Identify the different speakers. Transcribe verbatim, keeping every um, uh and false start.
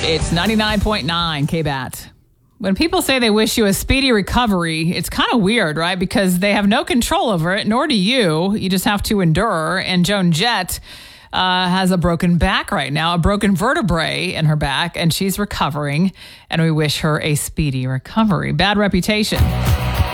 Speaker 1: It's ninety-nine point nine K B A T. When people say they wish you a speedy recovery, it's kind of weird, right? Because they have no control over it, nor do you. You just have to endure. And Joan Jett uh, has a broken back right now, a broken vertebrae in her back, and she's recovering. And we wish her a speedy recovery. Bad reputation.